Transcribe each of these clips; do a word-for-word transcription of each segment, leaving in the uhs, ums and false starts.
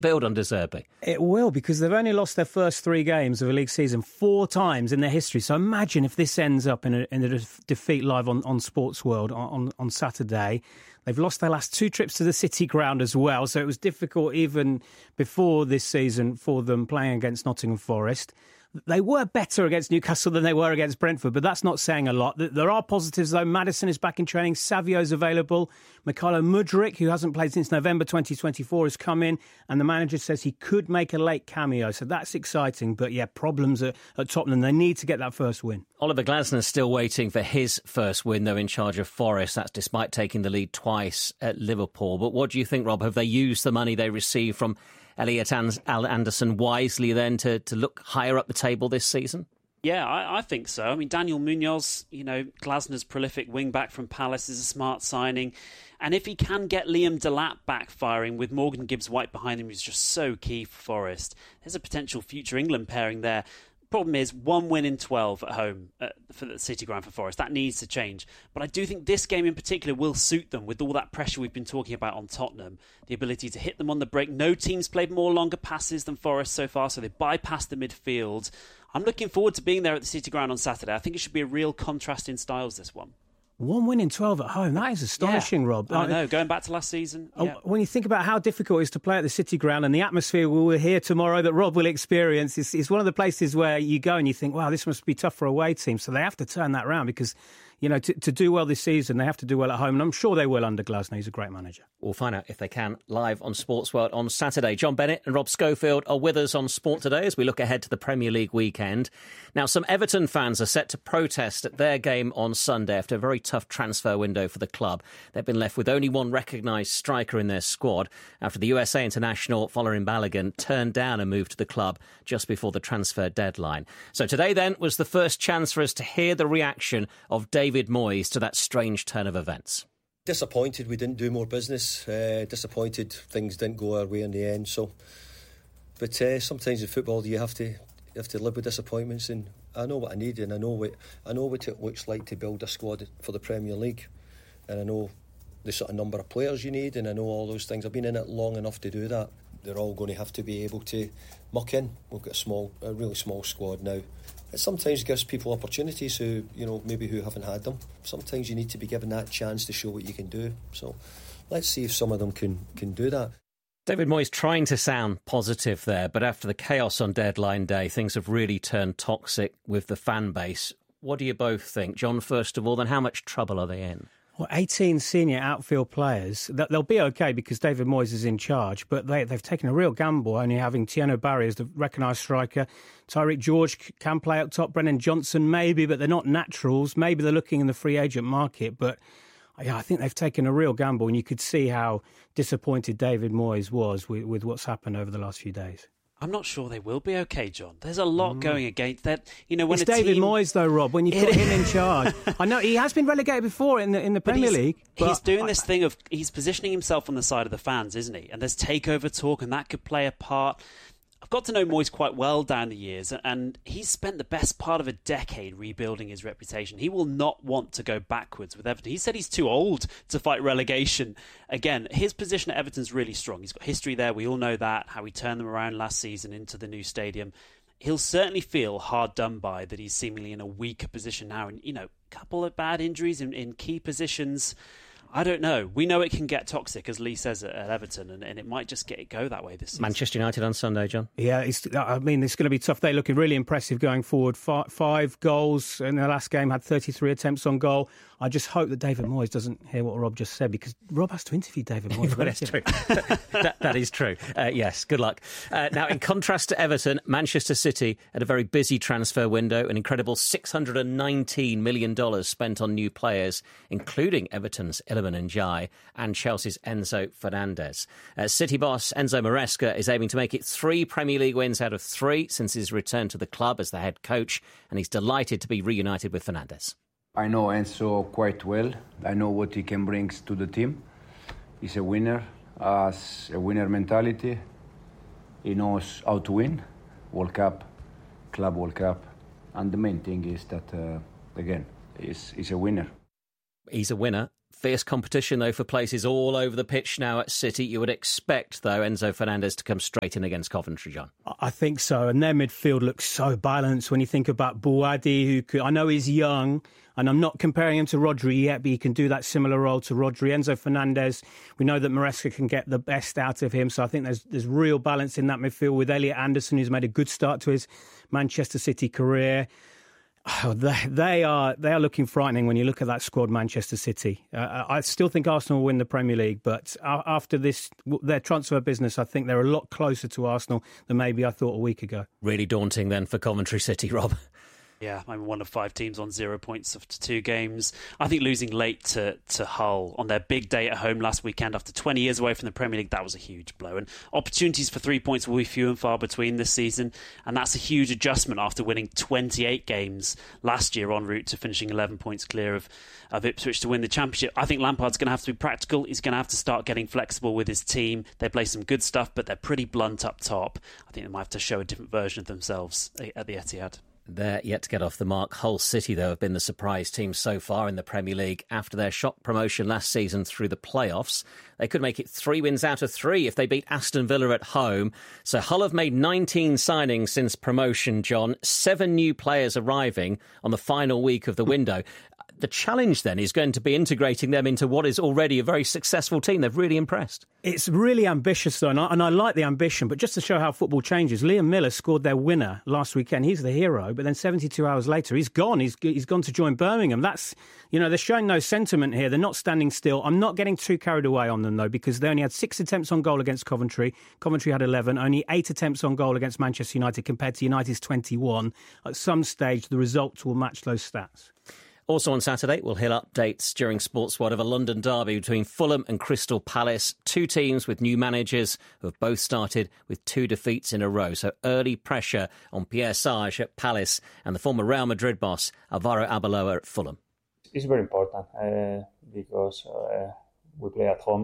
build on De Zerbi? It will, because they've only lost their first three games of a league season four times in their history. So imagine if this ends up in a, in a defeat live on, on Sports World on, on, on Saturday. They've lost their last two trips to the City Ground as well. So it was difficult even before this season for them playing against Nottingham Forest. They were better against Newcastle than they were against Brentford, but that's not saying a lot. There are positives, though. Maddison is back in training. Savio's available. Mikhailo Mudryk, who hasn't played since November twenty twenty-four, has come in, and the manager says he could make a late cameo. So that's exciting. But, yeah, problems at, at Tottenham. They need to get that first win. Oliver Glasner's still waiting for his first win, though, in charge of Forest. That's despite taking the lead twice at Liverpool. But what do you think, Rob? Have they used the money they received from Elliot Anderson wisely then to, to look higher up the table this season? Yeah, I, I think so. I mean, Daniel Munoz, you know, Glasner's prolific wing-back from Palace, is a smart signing. And if he can get Liam Delap back firing with Morgan Gibbs-White behind him, who's just so key for Forest, there's a potential future England pairing there. Problem is, one win in twelve at home uh, for the City Ground for Forest. That needs to change. But I do think this game in particular will suit them with all that pressure we've been talking about on Tottenham. The ability to hit them on the break. No team's played more longer passes than Forest so far, so they bypass the midfield. I'm looking forward to being there at the City Ground on Saturday. I think it should be a real contrast in styles, this one. One win in twelve at home. That is astonishing, yeah, Rob. I know, going back to last season. Yeah. When you think about how difficult it is to play at the City Ground and the atmosphere we will hear tomorrow that Rob will experience, it's, it's one of the places where you go and you think, wow, this must be tough for a away team. So they have to turn that around because, you know, to, to do well this season, they have to do well at home. And I'm sure they will under Glasner. He's a great manager. We'll find out if they can live on Sports World on Saturday. John Bennett and Rob Schofield are with us on Sport Today as we look ahead to the Premier League weekend. Now, some Everton fans are set to protest at their game on Sunday after a very tough transfer window for the club. They've been left with only one recognised striker in their squad after the U S A international Folarin Balogun turned down a move to the club just before the transfer deadline. So today, then, was the first chance for us to hear the reaction of David Moyes to that strange turn of events. Disappointed we didn't do more business. Uh, disappointed things didn't go our way in the end. So, but uh, sometimes in football you have to you have to live with disappointments. And I know what I need, and I know what I know what it looks like to build a squad for the Premier League, and I know the sort of number of players you need, and I know all those things. I've been in it long enough to do that. They're all going to have to be able to muck in. We've got a small, a really small squad now. It sometimes gives people opportunities who, you know, maybe who haven't had them. Sometimes you need to be given that chance to show what you can do. So let's see if some of them can, can do that. David Moyes trying to sound positive there, but after the chaos on deadline day, things have really turned toxic with the fan base. What do you both think? John, first of all, then how much trouble are they in? Well, eighteen senior outfield players, they'll be okay because David Moyes is in charge, but they, they've taken a real gamble only having Tieno Barry as the recognised striker. Tyreek George can play up top, Brennan Johnson maybe, but they're not naturals. Maybe they're looking in the free agent market, but yeah, I think they've taken a real gamble, and you could see how disappointed David Moyes was with, with what's happened over the last few days. I'm not sure they will be okay, John. There's a lot mm. going against that. You know, when it's a David team... Moyes, though, Rob. When you put him in charge, I know he has been relegated before in the in the Premier he's, League. But he's doing I, this thing of he's positioning himself on the side of the fans, isn't he? And there's takeover talk, and that could play a part. I've got to know Moyes quite well down the years, and he's spent the best part of a decade rebuilding his reputation. He will not want to go backwards with Everton. He said he's too old to fight relegation. Again, his position at Everton's really strong. He's got history there. We all know that, how he turned them around last season into the new stadium. He'll certainly feel hard done by that he's seemingly in a weaker position now. And, you know, a couple of bad injuries in, in key positions. I don't know. We know it can get toxic, as Lee says at Everton, and, and it might just get it go that way this season. Manchester United on Sunday, John. Yeah, it's, I mean, it's going to be tough. They're looking really impressive going forward. Five, five goals in their last game, had thirty-three attempts on goal. I just hope that David Moyes doesn't hear what Rob just said, because Rob has to interview David Moyes. Well, that's true. that, that is true. Uh, yes, good luck. Uh, now, in contrast to Everton, Manchester City had a very busy transfer window, an incredible six hundred nineteen million dollars spent on new players, including Everton's Iliman Ndiaye and Chelsea's Enzo Fernandez. Uh, City boss Enzo Maresca is aiming to make it three Premier League wins out of three since his return to the club as the head coach, and he's delighted to be reunited with Fernandez. I know Enzo quite well. I know what he can bring to the team. He's a winner, has a winner mentality. He knows how to win, World Cup, Club World Cup. And the main thing is that, uh, again, he's, he's a winner. He's a winner. Fierce competition, though, for places all over the pitch now at City. You would expect, though, Enzo Fernandez to come straight in against Coventry, John. I think so. And their midfield looks so balanced when you think about Bouadi, who could, I know he's young, and I'm not comparing him to Rodri yet, but he can do that similar role to Rodri. Enzo Fernandez, we know that Maresca can get the best out of him, so I think there's there's real balance in that midfield with Elliot Anderson, who's made a good start to his Manchester City career. Oh, they, they are they are looking frightening when you look at that squad, Manchester City. Uh, I still think Arsenal will win the Premier League, but after this, their transfer business, I think they're a lot closer to Arsenal than maybe I thought a week ago. Really daunting then for Coventry City, Rob. Yeah, I'm one of five teams on zero points after two games. I think losing late to, to Hull on their big day at home last weekend after twenty years away from the Premier League, that was a huge blow. And opportunities for three points will be few and far between this season. And that's a huge adjustment after winning twenty-eight games last year en route to finishing eleven points clear of, of Ipswich to win the Championship. I think Lampard's going to have to be practical. He's going to have to start getting flexible with his team. They play some good stuff, but they're pretty blunt up top. I think they might have to show a different version of themselves at the Etihad. They're yet to get off the mark. Hull City, though, have been the surprise team so far in the Premier League after their shock promotion last season through the playoffs. They could make it three wins out of three if they beat Aston Villa at home. So Hull have made nineteen signings since promotion, John. Seven new players arriving on the final week of the window. The challenge then is going to be integrating them into what is already a very successful team. They've really impressed. It's really ambitious, though, and I, and I like the ambition, but just to show how football changes, Liam Miller scored their winner last weekend. He's the hero, but then seventy-two hours later, he's gone. He's he's gone to join Birmingham. That's, you know, they're showing no sentiment here. They're not standing still. I'm not getting too carried away on them, though, because they only had six attempts on goal against Coventry. Coventry had eleven, only eight attempts on goal against Manchester United compared to United's twenty-one. At some stage, the results will match those stats. Also on Saturday, we'll hear updates during SportsWorld of a London derby between Fulham and Crystal Palace. Two teams with new managers who have both started with two defeats in a row. So early pressure on Pierre Sarge at Palace and the former Real Madrid boss, Alvaro Arbeloa at Fulham. It's very important uh, because uh, we play at home.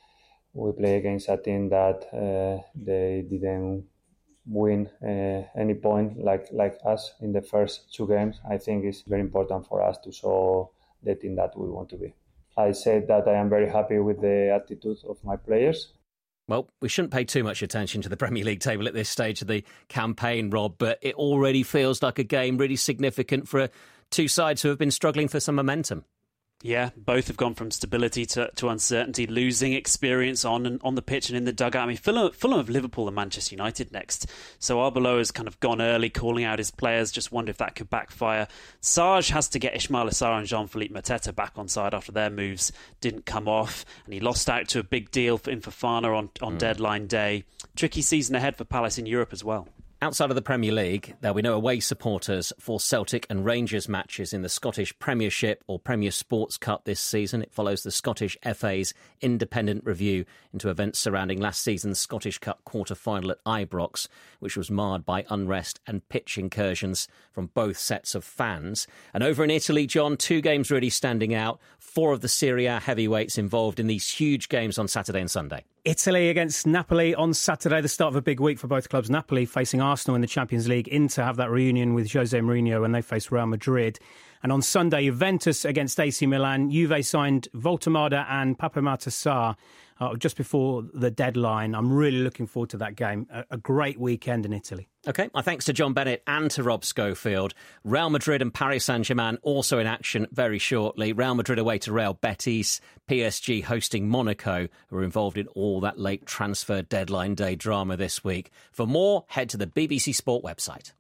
We play against a team that uh, they didn't win uh, any point like like us in the first two games. I think it's very important for us to show the team that we want to be. I said that I am very happy with the attitude of my players. Well, we shouldn't pay too much attention to the Premier League table at this stage of the campaign, Rob, but it already feels like a game really significant for two sides who have been struggling for some momentum. Yeah, both have gone from stability to, to uncertainty, losing experience on and on the pitch and in the dugout. I mean, Fulham, Fulham have Liverpool and Manchester United next. So Arbeloa has kind of gone early, calling out his players. Just wonder if that could backfire. Sarge has to get Ismaila Sarr and Jean-Philippe Mateta back on side after their moves didn't come off. And he lost out to a big deal in Fofana on, on mm. deadline day. Tricky season ahead for Palace in Europe as well. Outside of the Premier League, there'll be no away supporters for Celtic and Rangers matches in the Scottish Premiership or Premier Sports Cup this season. It follows the Scottish F A's independent review into events surrounding last season's Scottish Cup quarter-final at Ibrox, which was marred by unrest and pitch incursions from both sets of fans. And over in Italy, John, two games really standing out. Four of the Serie A heavyweights involved in these huge games on Saturday and Sunday. Italy against Napoli on Saturday, the start of a big week for both clubs. Napoli facing Arsenal in the Champions League, Inter have that reunion with Jose Mourinho when they face Real Madrid. And on Sunday, Juventus against A C Milan. Juve signed Voltemada and Papamata Sarr uh, just before the deadline. I'm really looking forward to that game. A, a great weekend in Italy. OK, my thanks to John Bennett and to Rob Schofield. Real Madrid and Paris Saint-Germain also in action very shortly. Real Madrid away to Real Betis. P S G hosting Monaco, who are involved in all that late transfer deadline day drama this week. For more, head to the B B C Sport website.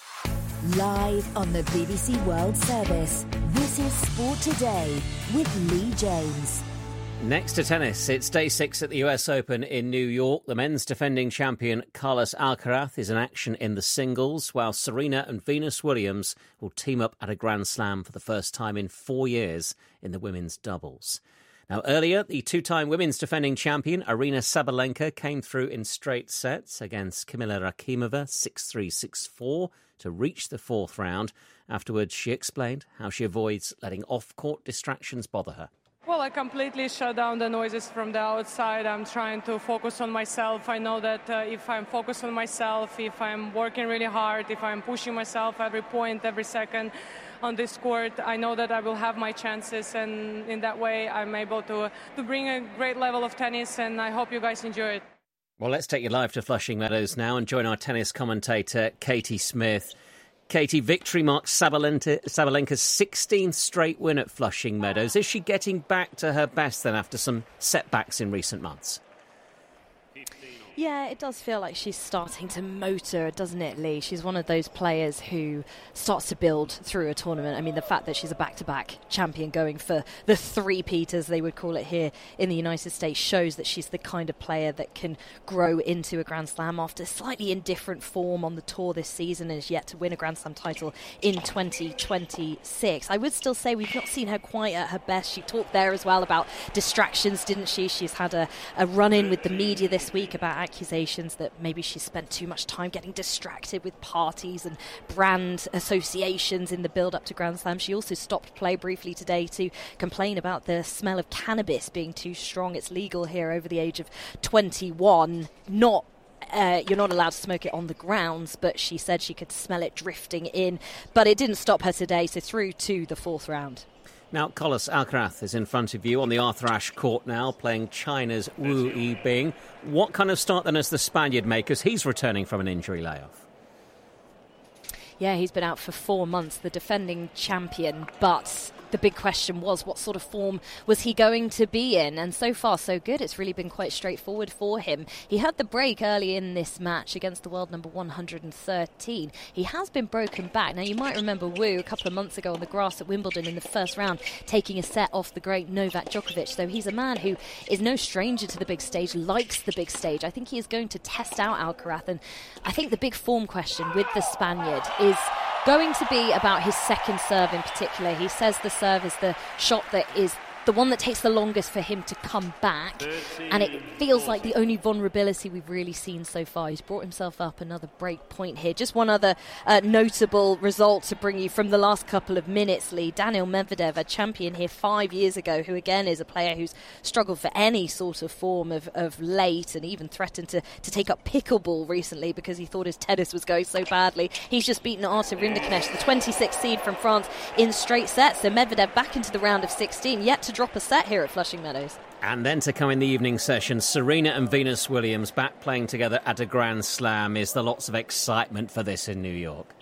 Live on the B B C World Service, this is Sport Today with Lee James. Next to tennis, it's day six at the U S Open in New York. The men's defending champion Carlos Alcaraz is in action in the singles, while Serena and Venus Williams will team up at a Grand Slam for the first time in four years in the women's doubles. Now, earlier, the two-time women's defending champion Aryna Sabalenka came through in straight sets against Kamila Rakimova, six three, six four, to reach the fourth round. Afterwards, she explained how she avoids letting off-court distractions bother her. Well, I completely shut down the noises from the outside. I'm trying to focus on myself. I know that uh, if I'm focused on myself, if I'm working really hard, if I'm pushing myself every point, every second, on this court, I know that I will have my chances, and in that way I'm able to, to bring a great level of tennis, and I hope you guys enjoy it. Well, let's take you live to Flushing Meadows now and join our tennis commentator, Katie Smith. Katie, victory marks Sabalenka, Sabalenka's sixteenth straight win at Flushing Meadows. Is she getting back to her best then after some setbacks in recent months? Yeah, it does feel like she's starting to motor, doesn't it, Lee? She's one of those players who starts to build through a tournament. I mean, the fact that she's a back-to-back champion going for the three-peat, as they would call it here in the United States, shows that she's the kind of player that can grow into a Grand Slam after slightly indifferent form on the tour this season and is yet to win a Grand Slam title in twenty twenty-six. I would still say we've not seen her quite at her best. She talked there as well about distractions, didn't she? She's had a, a run-in with the media this week about accusations that maybe she spent too much time getting distracted with parties and brand associations in the build-up to Grand Slam. She also stopped play briefly today to complain about the smell of cannabis being too strong. It's legal here over the age of twenty-one. Not Uh, you're not allowed to smoke it on the grounds, but she said she could smell it drifting in. But it didn't stop her today, so through to the fourth round. Now, Carlos Alcaraz is in front of you on the Arthur Ashe court now, playing China's Wu Yibing. What kind of start then has the Spaniard made, because he's returning from an injury layoff? Yeah, he's been out for four months, the defending champion, but the big question was what sort of form was he going to be in, and so far so good. It's really been quite straightforward for him. He had the break early in this match against the world number one hundred thirteen. He has been broken back. Now, you might remember Wu a couple of months ago on the grass at Wimbledon in the first round taking a set off the great Novak Djokovic, so he's a man who is no stranger to the big stage, likes the big stage. I think he is going to test out Alcaraz, and I think the big form question with the Spaniard is going to be about his second serve in particular. He says the serve is the shot that is the one that takes the longest for him to come back, and it feels like the only vulnerability we've really seen so far. He's brought himself up another break point here. Just one other uh, notable result to bring you from the last couple of minutes, Lee. Daniil Medvedev, a champion here five years ago, who again is a player who's struggled for any sort of form of, of late, and even threatened to, to take up pickleball recently because he thought his tennis was going so badly. He's just beaten Artur Rinderknecht, the twenty-sixth seed from France, in straight sets. So Medvedev back into the round of sixteen, yet to drop a set here at Flushing Meadows. And then to come in the evening session, Serena and Venus Williams back playing together at a Grand Slam. Is there lots of excitement for this in New York?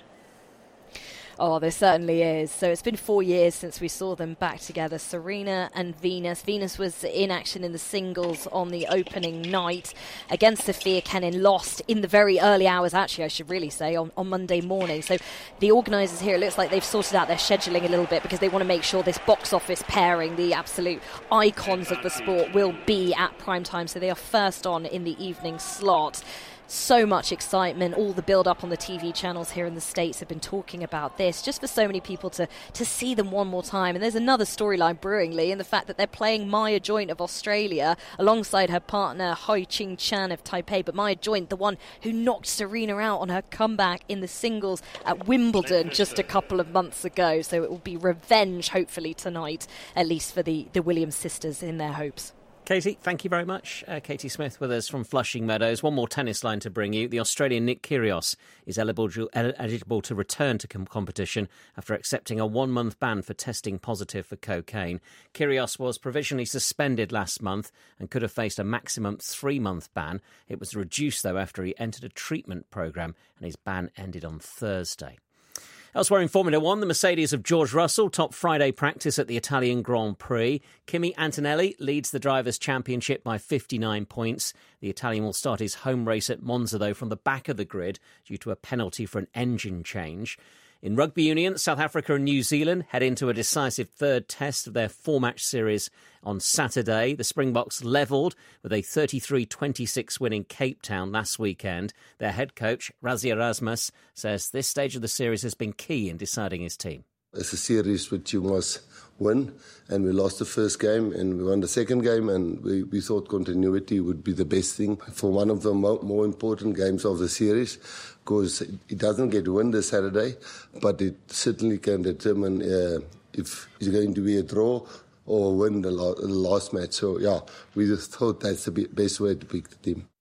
Oh, there certainly is. So it's been four years since we saw them back together, Serena and Venus. Venus was in action in the singles on the opening night against Sofia Kenin, lost in the very early hours, actually, I should really say, on, on Monday morning. So the organisers here, it looks like they've sorted out their scheduling a little bit because they want to make sure this box office pairing, the absolute icons of the sport, will be at prime time. So they are first on in the evening slot. So much excitement. All the build-up on the T V channels here in the States have been talking about this, just for so many people to, to see them one more time. And there's another storyline brewing, Lee, in the fact that they're playing Maya Joint of Australia alongside her partner Hoi Ching Chan of Taipei. But Maya Joint, the one who knocked Serena out on her comeback in the singles at Wimbledon just a couple of months ago. So it will be revenge, hopefully, tonight, at least for the, the Williams sisters in their hopes. Katie, thank you very much. Uh, Katie Smith with us from Flushing Meadows. One more tennis line to bring you. The Australian Nick Kyrgios is eligible, eligible to return to com- competition after accepting a one-month ban for testing positive for cocaine. Kyrgios was provisionally suspended last month and could have faced a maximum three-month ban. It was reduced, though, after he entered a treatment programme, and his ban ended on Thursday. Elsewhere in Formula One, the Mercedes of George Russell top Friday practice at the Italian Grand Prix. Kimi Antonelli leads the Drivers' Championship by fifty-nine points. The Italian will start his home race at Monza, though, from the back of the grid due to a penalty for an engine change. In rugby union, South Africa and New Zealand head into a decisive third test of their four-match series on Saturday. The Springboks levelled with a thirty-three twenty-six win in Cape Town last weekend. Their head coach, Rassie Erasmus, says this stage of the series has been key in deciding his team. It's a series which you must win, and we lost the first game and we won the second game, and we, we thought continuity would be the best thing for one of the mo- more important games of the series, because it doesn't get win this Saturday, but it certainly can determine uh, if it's going to be a draw or win the, la- the last match. So, yeah, we just thought that's the best way to pick the team.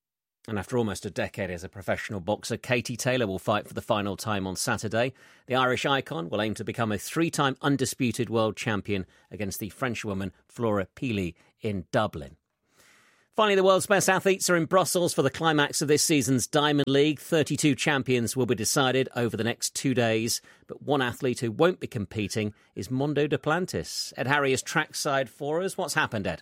And after almost a decade as a professional boxer, Katie Taylor will fight for the final time on Saturday. The Irish icon will aim to become a three-time undisputed world champion against the Frenchwoman Flora Pili in Dublin. Finally, the world's best athletes are in Brussels for the climax of this season's Diamond League. thirty-two champions will be decided over the next two days. But one athlete who won't be competing is Mondo Duplantis. Ed Harry is trackside for us. What's happened, Ed?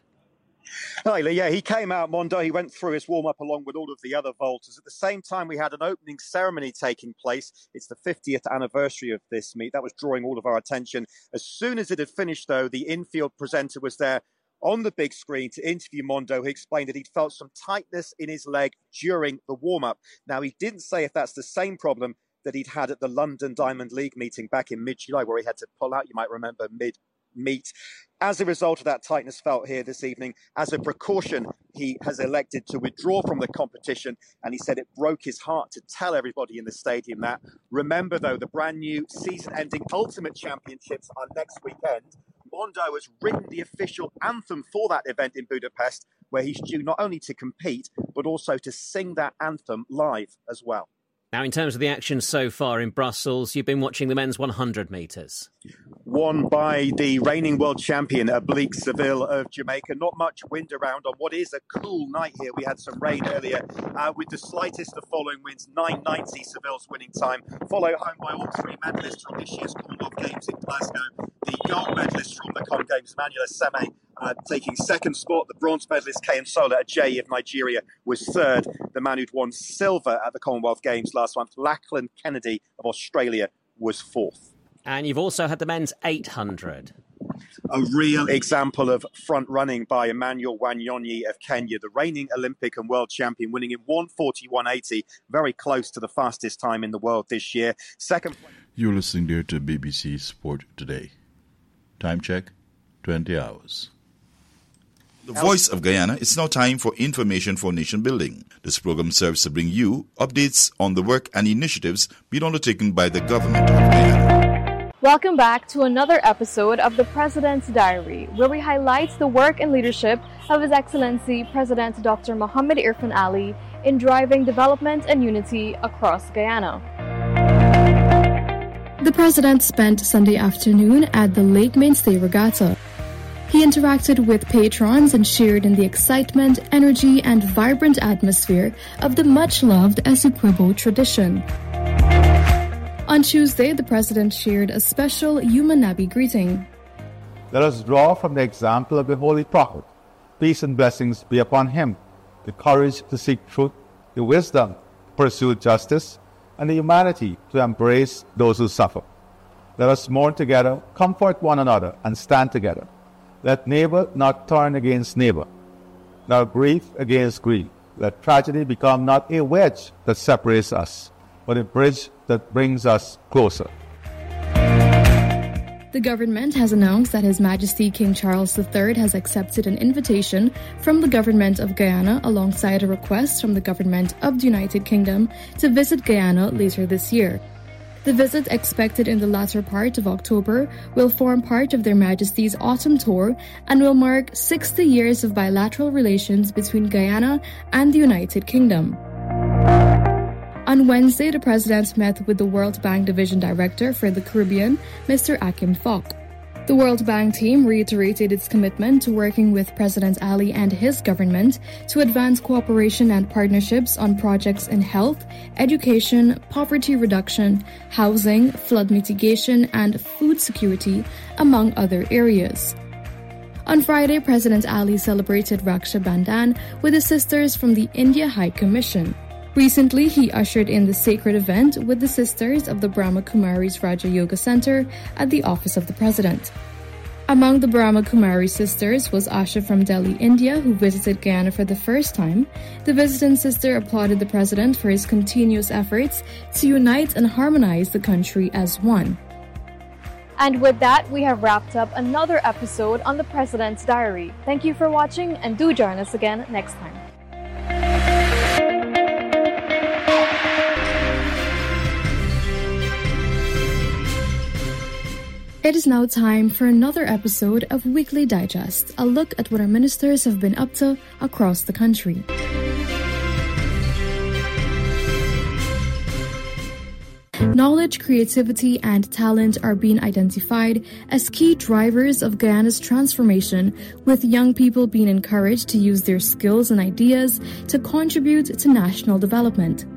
Hi, Lee. Yeah, he came out, Mondo. He went through his warm-up along with all of the other vaulters. At the same time, we had an opening ceremony taking place. It's the fiftieth anniversary of this meet. That was drawing all of our attention. As soon as it had finished, though, the infield presenter was there on the big screen to interview Mondo. He explained that he'd felt some tightness in his leg during the warm-up. Now, he didn't say if that's the same problem that he'd had at the London Diamond League meeting back in mid-July, where he had to pull out, you might remember, mid meet. As a result of that tightness felt here this evening, as a precaution, he has elected to withdraw from the competition, and he said it broke his heart to tell everybody in the stadium that. Remember, though, the brand new season-ending Ultimate Championships are next weekend. Mondo has written the official anthem for that event in Budapest, where he's due not only to compete, but also to sing that anthem live as well. Now, in terms of the action so far in Brussels, you've been watching the men's one hundred metres. Won by the reigning world champion, Oblique Seville of Jamaica. Not much wind around on what is a cool night here. We had some rain earlier uh, with the slightest of following winds, nine ninety Seville's winning time. Followed home by all three medalists from this year's Commonwealth Games in Glasgow. The gold medalist from the Com Games, Emmanuel Seme, uh, taking second spot. The bronze medalist, K M Sola Ajayi of Nigeria, was third. The man who'd won silver at the Commonwealth Games last month, Lachlan Kennedy of Australia, was fourth. And you've also had the men's eight hundred. A real example of front running by Emmanuel Wanyonyi of Kenya, the reigning Olympic and world champion, winning in one forty-one eighty, very close to the fastest time in the world this year. Second. You're listening there to B B C Sport Today. Time check, twenty hours. The Voice of Guyana, it's now time for Information for Nation Building. This program serves to bring you updates on the work and initiatives being undertaken by the government of Guyana. Welcome back to another episode of the President's Diary, where we highlight the work and leadership of His Excellency President Doctor Mohamed Irfaan Ali in driving development and unity across Guyana. The President spent Sunday afternoon at the Lake Mainstay Regatta. He interacted with patrons and shared in the excitement, energy, and vibrant atmosphere of the much-loved Essequibo tradition. On Tuesday, the President shared a special Yumanabi greeting. Let us draw from the example of the Holy Prophet. Peace and blessings be upon him, the courage to seek truth, the wisdom to pursue justice, and the humanity to embrace those who suffer. Let us mourn together, comfort one another, and stand together. Let neighbor not turn against neighbor, nor grief against grief. Let tragedy become not a wedge that separates us, but a bridge that brings us closer. The government has announced that His Majesty King Charles the Third has accepted an invitation from the government of Guyana alongside a request from the government of the United Kingdom to visit Guyana later this year. The visit, expected in the latter part of October, will form part of Their Majesty's autumn tour and will mark sixty years of bilateral relations between Guyana and the United Kingdom. On Wednesday, the President met with the World Bank Division Director for the Caribbean, Mister Akim Fok. The World Bank team reiterated its commitment to working with President Ali and his government to advance cooperation and partnerships on projects in health, education, poverty reduction, housing, flood mitigation, and food security, among other areas. On Friday, President Ali celebrated Raksha Bandhan with his sisters from the India High Commission. Recently, he ushered in the sacred event with the sisters of the Brahma Kumaris Raja Yoga Center at the office of the President. Among the Brahma Kumari sisters was Asha from Delhi, India, who visited Guyana for the first time. The visiting sister applauded the President for his continuous efforts to unite and harmonize the country as one. And with that, we have wrapped up another episode on the President's Diary. Thank you for watching, and do join us again next time. It is now time for another episode of Weekly Digest, a look at what our ministers have been up to across the country. Knowledge, creativity, and talent are being identified as key drivers of Guyana's transformation, with young people being encouraged to use their skills and ideas to contribute to national development.